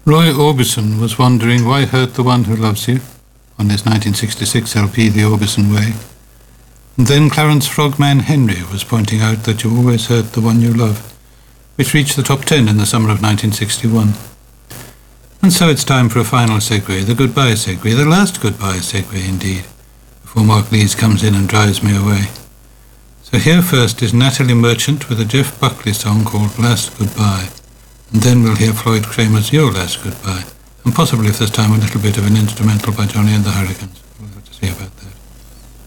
Roy Orbison was wondering why hurt the one who loves you on his 1966 LP, The Orbison Way. And then Clarence Frogman Henry was pointing out that you always hurt the one you love, which reached the top 10 in the summer of 1961. And so it's time for a final segue, the goodbye segue, the last goodbye segue indeed, before Mark Lees comes in and drives me away. So here first is Natalie Merchant with a Jeff Buckley song called Last Goodbye. And then we'll hear Floyd Kramer's Your Last Goodbye, and possibly, if there's time, a little bit of an instrumental by Johnny and the Hurricanes. We'll have to see about that.